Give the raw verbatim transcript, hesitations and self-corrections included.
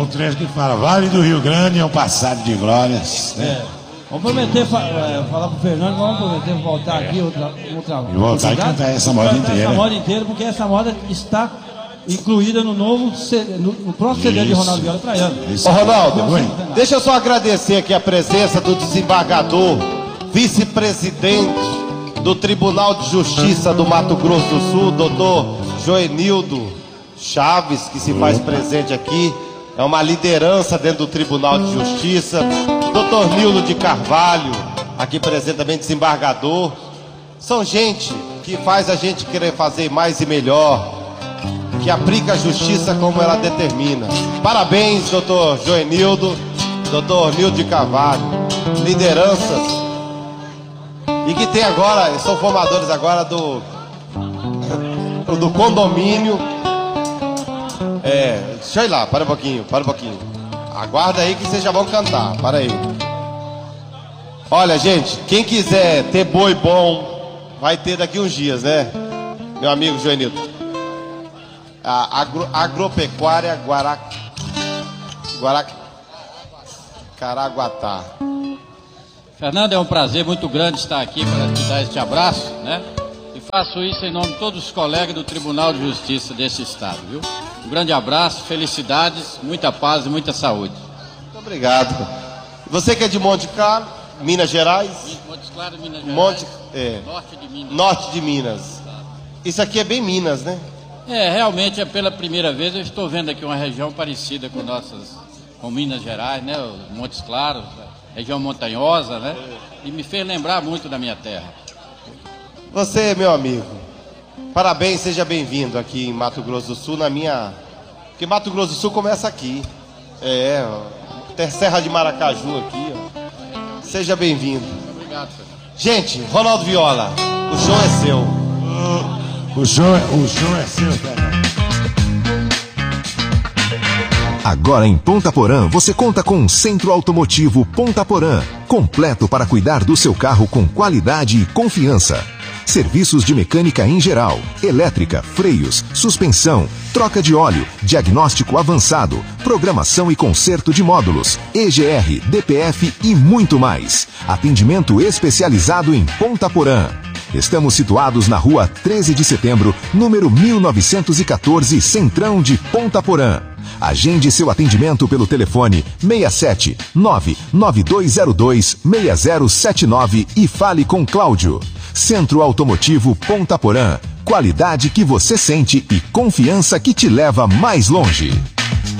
um trecho que fala: Vale do Rio Grande é um passado de glórias, né? É. Vamos prometer, é, falar pro Fernando, vamos prometer voltar aqui outra outra E voltar e cantar essa moda cantar inteira. Essa moda inteira, porque essa moda está incluída no novo C D, no, no próximo C D de Ronaldo Viola Praiano. Ô Ronaldo, deixa eu só agradecer aqui a presença do desembargador, vice-presidente do Tribunal de Justiça do Mato Grosso do Sul, doutor Joenildo Chaves, que se faz presente aqui. É uma liderança dentro do Tribunal de Justiça. doutor Nildo de Carvalho, aqui presente também, desembargador. São gente que faz a gente querer fazer mais e melhor, que aplica a justiça como ela determina. Parabéns, doutor Joenildo, doutor Nildo de Carvalho, lideranças. E que tem agora, são formadores agora do, do condomínio. É, deixa eu ir lá, para um pouquinho, para um pouquinho. Aguarda aí que vocês já vão cantar, para aí. Olha, gente, quem quiser ter boi bom, vai ter daqui uns dias, né? Meu amigo Joenildo. A agro, agropecuária Guarac... Guarac... Caraguatá. Fernando, é um prazer muito grande estar aqui para te dar este abraço, né? E faço isso em nome de todos os colegas do Tribunal de Justiça desse estado, viu? Um grande abraço, felicidades, muita paz e muita saúde. Muito obrigado. Você que é de Monte Claro, Minas Gerais? Montes Claros, Minas Gerais. Monte, é, Norte de Minas. Norte de Minas. Isso aqui é bem Minas, né? É, realmente é pela primeira vez eu estou vendo aqui uma região parecida com nossas, com Minas Gerais, né? Os Montes Claros, região montanhosa, né? E me fez lembrar muito da minha terra. Você, meu amigo, parabéns, seja bem-vindo aqui em Mato Grosso do Sul, na minha... Porque Mato Grosso do Sul começa aqui. É, ó, tem Serra de Maracaju aqui, ó. Seja bem-vindo. Obrigado, Fernando. Gente, Ronaldo Viola, o show é seu. O show, o show é seu, Fernando. Agora em Ponta Porã, você conta com um Centro Automotivo Ponta Porã, completo para cuidar do seu carro com qualidade e confiança. Serviços de mecânica em geral, elétrica, freios, suspensão, troca de óleo, diagnóstico avançado, programação e conserto de módulos, E G R, D P F e muito mais. Atendimento especializado em Ponta Porã. Estamos situados na rua treze de setembro, número mil novecentos e quatorze, Centrão de Ponta Porã. Agende seu atendimento pelo telefone seis sete nove nove dois zero dois seis zero sete nove e fale com Cláudio. Centro Automotivo Ponta Porã. Qualidade que você sente e confiança que te leva mais longe.